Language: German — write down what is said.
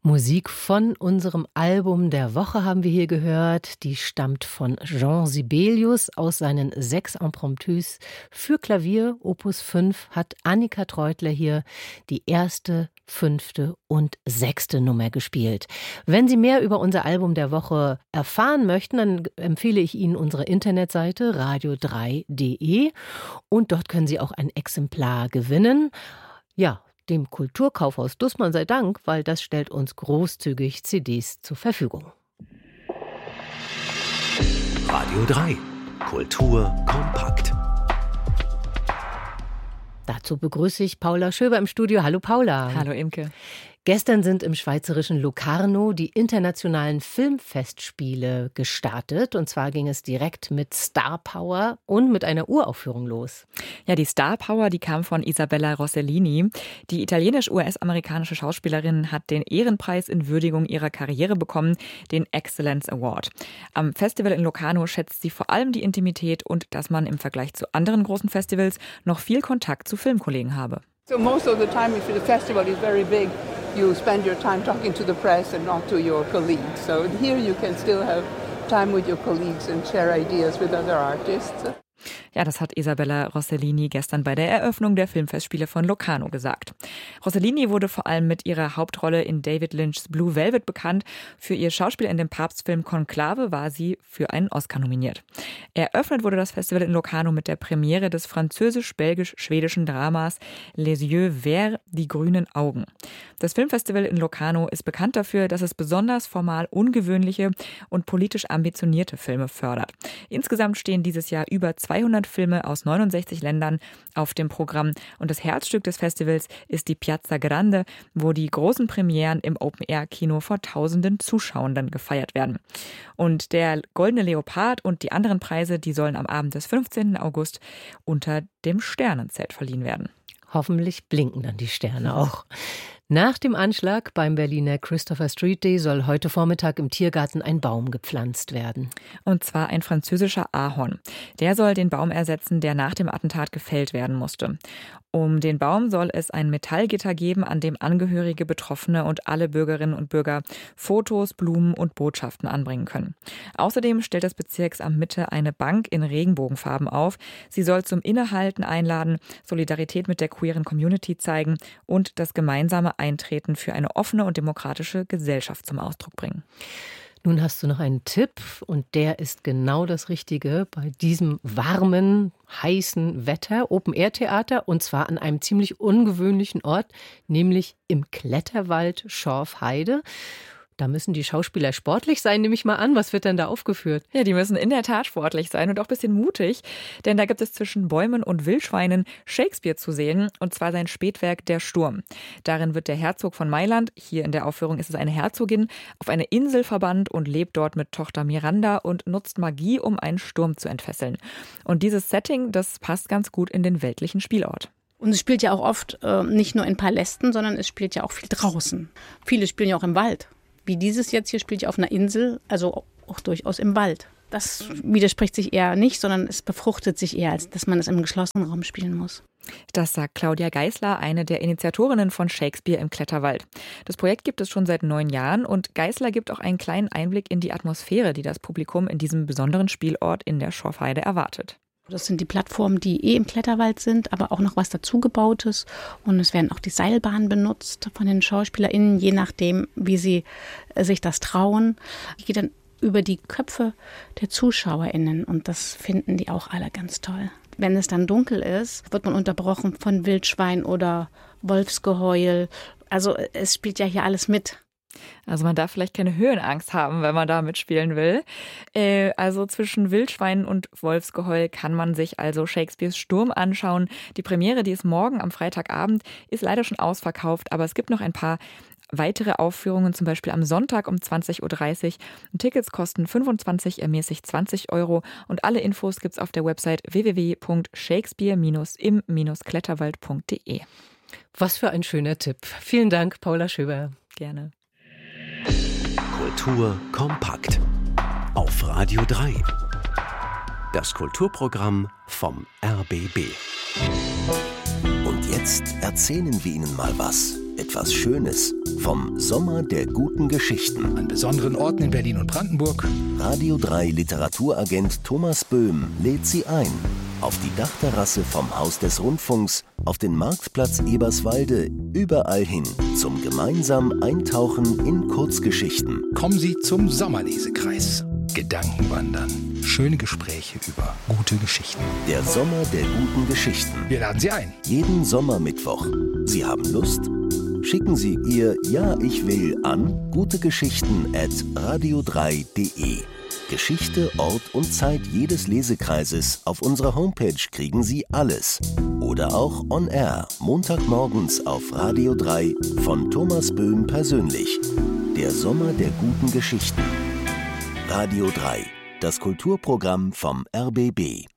Musik von unserem Album der Woche haben wir hier gehört. Die stammt von Jean Sibelius aus seinen 6 Impromptus für Klavier. Opus 5 hat Annika Treutler hier die 1., 5. und 6. Nummer gespielt. Wenn Sie mehr über unser Album der Woche erfahren möchten, dann empfehle ich Ihnen unsere Internetseite radio3.de und dort können Sie auch ein Exemplar gewinnen. Ja, dem Kulturkaufhaus Dussmann sei Dank, weil das stellt uns großzügig CDs zur Verfügung. Radio 3. Kultur kompakt. Dazu begrüße ich Paula Schöber im Studio. Hallo Paula. Hallo Imke. Gestern sind im schweizerischen Locarno die internationalen Filmfestspiele gestartet. Und zwar ging es direkt mit Star Power und mit einer Uraufführung los. Ja, die Star Power, die kam von Isabella Rossellini. Die italienisch-US-amerikanische Schauspielerin hat den Ehrenpreis in Würdigung ihrer Karriere bekommen, den Excellence Award. Am Festival in Locarno schätzt sie vor allem die Intimität und dass man im Vergleich zu anderen großen Festivals noch viel Kontakt zu Filmkollegen habe. So most of the time, if the festival is very big, you spend your time talking to the press and not to your colleagues. So here you can still have time with your colleagues and share ideas with other artists. Ja, das hat Isabella Rossellini gestern bei der Eröffnung der Filmfestspiele von Locarno gesagt. Rossellini wurde vor allem mit ihrer Hauptrolle in David Lynchs Blue Velvet bekannt. Für ihr Schauspiel in dem Papstfilm Conclave war sie für einen Oscar nominiert. Eröffnet wurde das Festival in Locarno mit der Premiere des französisch-belgisch-schwedischen Dramas Les Yeux Verts, die grünen Augen. Das Filmfestival in Locarno ist bekannt dafür, dass es besonders formal ungewöhnliche und politisch ambitionierte Filme fördert. Insgesamt stehen dieses Jahr über 200 Filme aus 69 Ländern auf dem Programm. Und das Herzstück des Festivals ist die Piazza Grande, wo die großen Premieren im Open-Air-Kino vor tausenden Zuschauenden gefeiert werden. Und der Goldene Leopard und die anderen Preise, die sollen am Abend des 15. August unter dem Sternenzelt verliehen werden. Hoffentlich blinken dann die Sterne auch. Nach dem Anschlag beim Berliner Christopher Street Day soll heute Vormittag im Tiergarten ein Baum gepflanzt werden. Und zwar ein französischer Ahorn. Der soll den Baum ersetzen, der nach dem Attentat gefällt werden musste. Um den Baum soll es ein Metallgitter geben, an dem Angehörige, Betroffene und alle Bürgerinnen und Bürger Fotos, Blumen und Botschaften anbringen können. Außerdem stellt das Bezirksamt Mitte eine Bank in Regenbogenfarben auf. Sie soll zum Innehalten einladen, Solidarität mit der queeren Community zeigen und das gemeinsame Eintreten für eine offene und demokratische Gesellschaft zum Ausdruck bringen. Nun hast du noch einen Tipp und der ist genau das Richtige bei diesem warmen, heißen Wetter, Open-Air-Theater und zwar an einem ziemlich ungewöhnlichen Ort, nämlich im Kletterwald Schorfheide. Da müssen die Schauspieler sportlich sein, nehme ich mal an. Was wird denn da aufgeführt? Ja, die müssen in der Tat sportlich sein und auch ein bisschen mutig, denn da gibt es zwischen Bäumen und Wildschweinen Shakespeare zu sehen, und zwar sein Spätwerk Der Sturm. Darin wird der Herzog von Mailand, hier in der Aufführung ist es eine Herzogin, auf eine Insel verbannt und lebt dort mit Tochter Miranda und nutzt Magie, um einen Sturm zu entfesseln. Und dieses Setting, das passt ganz gut in den weltlichen Spielort. Und es spielt ja auch oft nicht nur in Palästen, sondern es spielt ja auch viel draußen. Viele spielen ja auch im Wald. Wie dieses jetzt hier spielt ja auf einer Insel, also auch durchaus im Wald. Das widerspricht sich eher nicht, sondern es befruchtet sich eher, als dass man es im geschlossenen Raum spielen muss. Das sagt Claudia Geisler, eine der Initiatorinnen von Shakespeare im Kletterwald. Das Projekt gibt es schon seit 9 Jahren und Geisler gibt auch einen kleinen Einblick in die Atmosphäre, die das Publikum in diesem besonderen Spielort in der Schorfheide erwartet. Das sind die Plattformen, die im Kletterwald sind, aber auch noch was dazugebautes. Und es werden auch die Seilbahnen benutzt von den SchauspielerInnen, je nachdem, wie sie sich das trauen. Ich gehe dann über die Köpfe der ZuschauerInnen und das finden die auch alle ganz toll. Wenn es dann dunkel ist, wird man unterbrochen von Wildschwein oder Wolfsgeheul. Also es spielt ja hier alles mit. Also man darf vielleicht keine Höhenangst haben, wenn man da mitspielen will. Also zwischen Wildschweinen und Wolfsgeheul kann man sich also Shakespeares Sturm anschauen. Die Premiere, die ist morgen am Freitagabend, ist leider schon ausverkauft, aber es gibt noch ein paar weitere Aufführungen, zum Beispiel am Sonntag um 20.30 Uhr. Tickets kosten 25, ermäßigt 20 € und alle Infos gibt's auf der Website www.shakespeare-im-kletterwald.de. Was für ein schöner Tipp. Vielen Dank, Paula Schöber. Gerne. Kultur kompakt. Auf Radio 3. Das Kulturprogramm vom RBB. Und jetzt erzählen wir Ihnen mal was. Etwas Schönes. vom Sommer der guten Geschichten. An besonderen Orten in Berlin und Brandenburg. Radio 3 Literaturagent Thomas Böhm lädt Sie ein. Auf die Dachterrasse vom Haus des Rundfunks, auf den Marktplatz Eberswalde, überall hin zum gemeinsamen Eintauchen in Kurzgeschichten. Kommen Sie zum Sommerlesekreis. Gedankenwandern. Schöne Gespräche über gute Geschichten. Der Sommer der guten Geschichten. Wir laden Sie ein. Jeden Sommermittwoch. Sie haben Lust? Schicken Sie Ihr Ja, ich will an gutegeschichten@radio3.de. Geschichte, Ort und Zeit jedes Lesekreises auf unserer Homepage kriegen Sie alles. Oder auch on air, Montagmorgens auf Radio 3 von Thomas Böhm persönlich. Der Sommer der guten Geschichten. Radio 3, das Kulturprogramm vom RBB.